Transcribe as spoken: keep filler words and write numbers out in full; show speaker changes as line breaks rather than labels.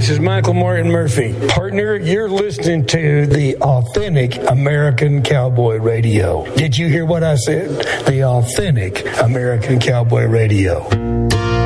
This is Michael Martin Murphy. Partner, you're listening to the Authentic American Cowboy Radio. Did you hear what I said? The Authentic American Cowboy Radio.